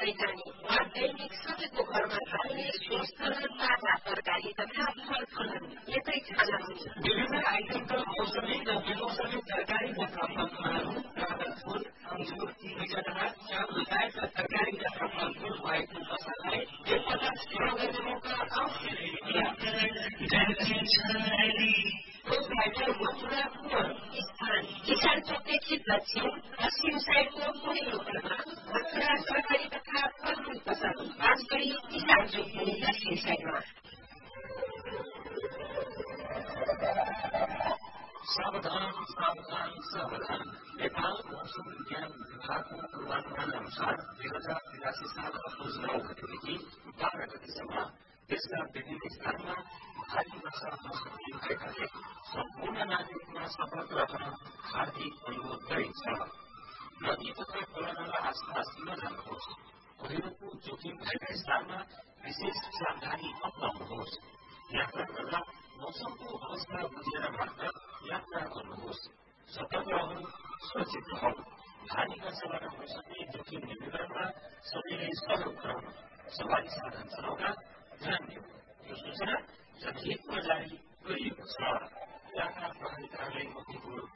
जाने वा दैनिक सबैको घरमा खाने स्वस्थ र ताजा तरकारी तथा फलफुलहरू यतै खान हुन्छ। विभिन्न आइटमका मौसमी र बेमौसमी तरकारी तथा फलफुलहरू ड्रागन फुल, अंगुर, मिजनहार, चाम लगायतका तरकारी तथा फलफुल भएको पसललाई एकपटक सेवा गर्ने मौका अवश्य लिनुहोला। स्थान किसान चोकदेखि दक्षिण पश्चिम साइडको कुनै लोकलमा मथुरा सरकारी तथा फलफुल पसल बाँसबडी किसान चोकको दक्षिण साइडमा। सावधान सावधान सावधान। नेपाल मौसम विज्ञान विभागको पूर्वानुमान अनुसार 2083 साल असोज 9 गतेदेखि 12 गतेसम्म देशका विभिन्न स्थानमा भारी वर्षा हुन सक्ने भएकाले सम्पूर्ण नागरिकमा सतर्क रहन हार्दिक अनुरोध गरिन्छ। नदी तथा खोलानाला आसपास नजानुहोस्। पहिरोको जोखिम भएका स्थानमा विशेष सावधानी अपनाउनुहोस्। यात्रा गर्दा मौसमको अवस्था बुझेर मात्र यात्रा गर्नुहोस्। सतर्क रहनु, सुरक्षित रहनु। भारी वर्षाबाट हुन सक्ने जोखिम न्यूनीकरणमा सबैले सहयोग गराउनु। सवारी साधन चलाउँदा ध्यान दिनु। यो सूचना जनहितमा जारी गरिएको छ। इलाका प्रहरी कार्यालय मध्यपुर